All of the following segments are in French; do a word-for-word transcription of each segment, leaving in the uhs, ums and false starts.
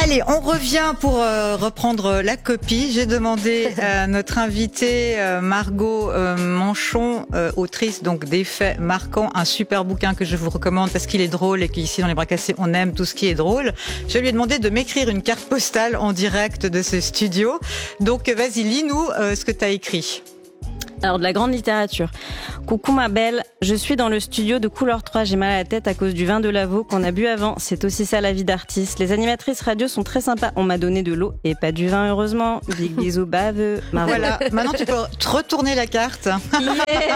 Allez, on revient pour euh, reprendre la copie. J'ai demandé à notre invitée euh, Margot euh, Manchon, euh, autrice donc des faits marquants, un super bouquin que je vous recommande parce qu'il est drôle et qu'ici dans les bras cassés on aime tout ce qui est drôle. Je lui ai demandé de m'écrire une carte postale en direct de ce studio. Donc vas-y, lis-nous euh, ce que tu as écrit. Alors, de la grande littérature. Coucou ma belle, je suis dans le studio de Couleur trois, j'ai mal à la tête à cause du vin de Lavaux qu'on a bu avant, c'est aussi ça la vie d'artiste. Les animatrices radio sont très sympas, on m'a donné de l'eau et pas du vin heureusement. Big bisous baveux. Margot. Voilà, maintenant tu peux te retourner la carte. Yeah.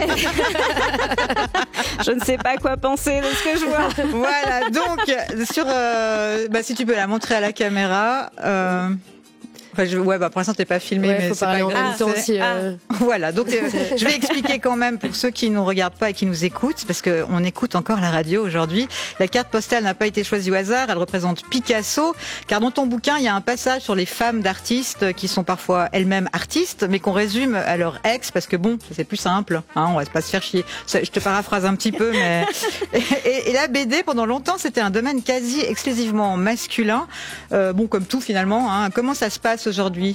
Je ne sais pas quoi penser de ce que je vois. Voilà, donc, sur, euh, bah, si tu peux la montrer à la caméra... Euh... Enfin, je, ouais, bah, pour l'instant, t'es pas filmé, ouais, mais faut c'est parler pas en grave. même temps aussi. Euh... Ah, voilà. Donc, euh, je vais expliquer quand même pour ceux qui nous regardent pas et qui nous écoutent, parce que on écoute encore la radio aujourd'hui. La carte postale n'a pas été choisie au hasard. Elle représente Picasso, car dans ton bouquin, il y a un passage sur les femmes d'artistes qui sont parfois elles-mêmes artistes, mais qu'on résume à leur ex, parce que bon, c'est plus simple. Hein, on va pas se faire chier. Ça, je te paraphrase un petit peu, mais et, et, et la B D pendant longtemps, c'était un domaine quasi exclusivement masculin. Euh, bon, comme tout finalement. Hein. Comment ça se passe aujourd'hui?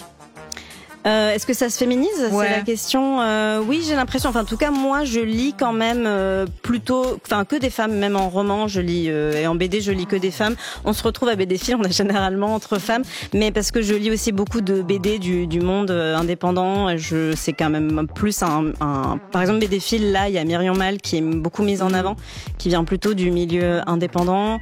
Euh, est-ce que ça se féminise? Ouais. C'est la question. Euh, oui, j'ai l'impression. Enfin, en tout cas, moi, je lis quand même euh, plutôt, enfin, que des femmes. Même en roman, je lis euh, et en B D, je lis que des femmes. On se retrouve à B D Fil, on est généralement entre femmes, mais parce que je lis aussi beaucoup de B D du, du monde euh, indépendant. Je, c'est quand même plus un, un. Par exemple, B D Fil, là, il y a Myriam Mal qui est beaucoup mise en avant, qui vient plutôt du milieu indépendant.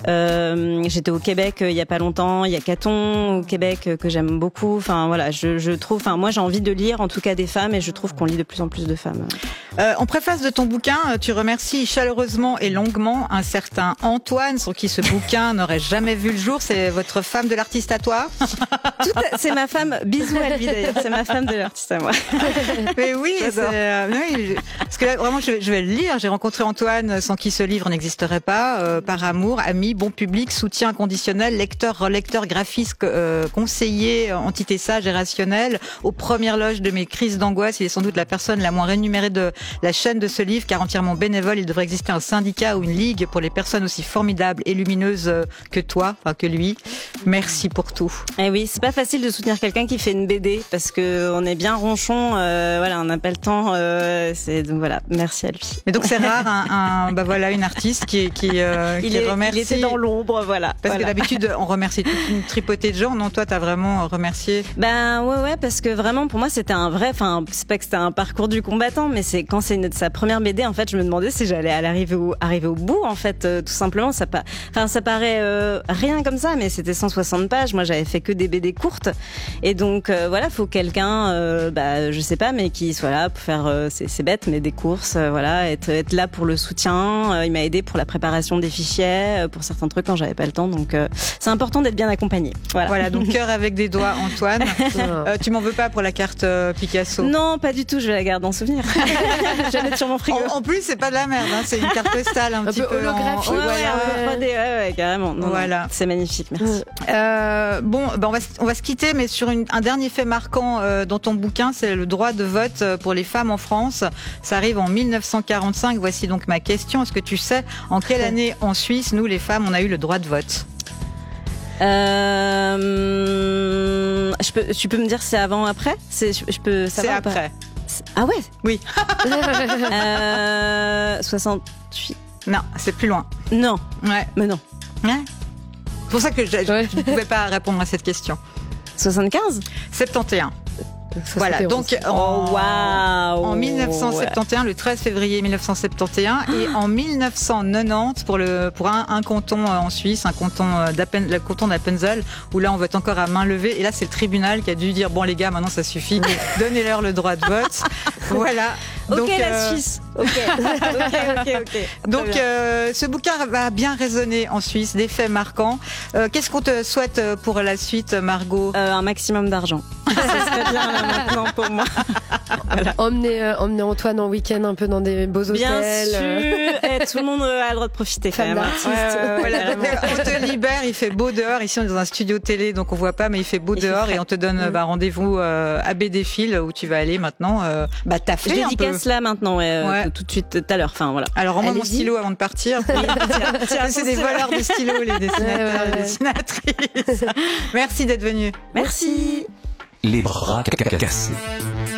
Euh, j'étais au Québec euh, il y a pas longtemps. Il y a Caton au Québec euh, que j'aime beaucoup. Enfin, voilà, je, je trouve Enfin, moi, j'ai envie de lire, en tout cas, des femmes, et je trouve qu'on lit de plus en plus de femmes. Euh, en préface de ton bouquin, tu remercies chaleureusement et longuement un certain Antoine, sur qui ce bouquin n'aurait jamais vu le jour. C'est votre femme de l'artiste à toi? Tout à... C'est ma femme. Bisous à lui d'ailleurs. C'est ma femme de l'artiste à moi. Mais oui, c'est, euh, oui, parce que là, vraiment, je vais, je vais le lire. J'ai rencontré Antoine, sans qui ce livre n'existerait pas. Euh, par amour, ami, bon public, soutien inconditionnel, lecteur, relecteur, graphiste, euh, conseiller, entité sage et rationnelle. Aux premières loges de mes crises d'angoisse, il est sans doute la personne la moins rémunérée de la chaîne de ce livre, car entièrement bénévole, il devrait exister un syndicat ou une ligue pour les personnes aussi formidables et lumineuses que toi, enfin que lui. Merci pour tout. Eh oui, c'est pas facile de soutenir quelqu'un qui fait une B D parce que on est bien ronchon, euh, voilà, on n'a pas le temps. Euh, c'est donc voilà, merci à lui. Mais donc c'est rare, un, un bah voilà, une artiste qui qui, euh, il qui est, remercie. Il était dans l'ombre, voilà. Parce voilà. que d'habitude on remercie toute une tripotée de gens. Non, toi t'as vraiment remercié. Ben ouais ouais, parce que vraiment pour moi c'était un vrai, enfin c'est pas que c'était un parcours du combattant, mais c'est quand c'est une, sa première B D en fait, je me demandais si j'allais arriver au arriver au bout en fait, euh, tout simplement. Ça pas, enfin ça paraît euh, rien comme ça, mais c'était cent soixante pages. Moi j'avais fait que des B D courtes, et donc euh, voilà, faut quelqu'un, euh, bah je sais pas, mais qui soit là pour faire, euh, c'est, c'est bête, mais des courses, euh, voilà, être être là pour le soutien. Euh, il m'a aidé pour la préparation des fichiers, euh, pour certains trucs quand j'avais pas le temps, donc euh, c'est important d'être bien accompagné. Voilà. Voilà, donc cœur avec des doigts, Antoine. euh, tu m'en veux pas pour la carte euh, Picasso? Non, pas du tout. Je vais la garder en souvenir. Je vais la mettre sur mon frigo. En, en plus, c'est pas de la merde, hein, c'est une carte postale un, un petit peu, peu holographique. En, ouais, voilà. ouais, ouais, ouais, ouais, carrément. Non, voilà. Non, c'est magnifique, merci. Euh, bon, ben on va on va se quitter, mais sur une, un dernier fait marquant euh, dans ton bouquin, c'est le droit de vote pour les femmes en France. Ça arrive en mille neuf cent quarante-cinq. Voici donc ma question. Est-ce que tu sais en quelle année en Suisse, nous les femmes, on a eu le droit de vote? Euh, je peux, tu peux me dire c'est avant ou après? C'est, je, je peux savoir. C'est après. C'est, ah ouais? Oui. euh, soixante-huit. Non, c'est plus loin. Non. Ouais. Mais non. Ouais. C'est pour ça que je ne pouvais pas répondre à cette question. soixante-quinze? soixante et onze. Voilà, donc en, oh, wow. en mille neuf cent soixante et onze, le treize février mille neuf cent soixante et onze, et en mille neuf cent quatre-vingt-dix pour le pour un, un canton en Suisse, un canton d'Appen, le canton d'Appenzell, où là on vote encore à main levée, et là c'est le tribunal qui a dû dire bon les gars, maintenant ça suffit, donnez-leur le droit de vote. Voilà. Ok, donc, la euh... Suisse. Ok, ok, ok, ok. Donc euh, ce bouquin va bien résonner en Suisse, des faits marquants. Euh, qu'est-ce qu'on te souhaite pour la suite, Margot? euh, Un maximum d'argent. Ce serait bien là maintenant pour moi. Voilà. Emmener, euh, emmener Antoine en week-end un peu dans des beaux hôtels. Bien sûr. Eh, tout le monde a le droit de profiter quand même. Ouais, ouais, voilà. On te libère, il fait beau dehors. Ici, on est dans un studio télé, donc on voit pas, mais il fait beau il dehors et on te donne mmh. bah, rendez-vous euh, à Bédéfil où tu vas aller maintenant. Euh, bah, t'as fait Je un dédicace peu. là maintenant, ouais, ouais. Euh, tout de suite, tout à l'heure. Enfin, voilà. Alors, rends-moi mon stylo avant de partir. Tiens, tiens, c'est des voleurs de stylos, les dessinateurs, ouais, ouais, ouais. les dessinatrices. Merci d'être venu. Merci. Les bras cassés.